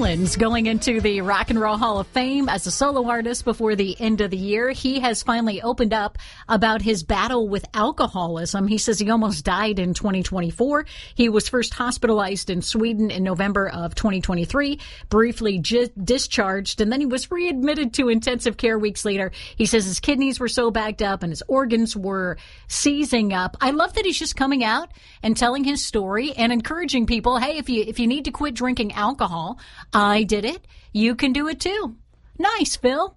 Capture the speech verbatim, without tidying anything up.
Collins going into the Rock and Roll Hall of Fame as a solo artist before the end of the year. He has finally opened up about his battle with alcoholism. He says he almost died in twenty twenty-four. He was first hospitalized in Sweden in November of twenty twenty-three, briefly j- discharged, and then he was readmitted to intensive care weeks later. He says his kidneys were so backed up and his organs were seizing up. I love that he's just coming out and telling his story and encouraging people, hey, if you if you need to quit drinking alcohol, I did it. You can do it too. Nice, Phil.